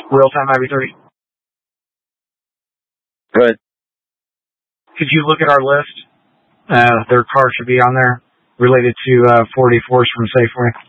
Real-time IV30. Good. Could you look at our list? Their car should be on there related to 44s from Safeway.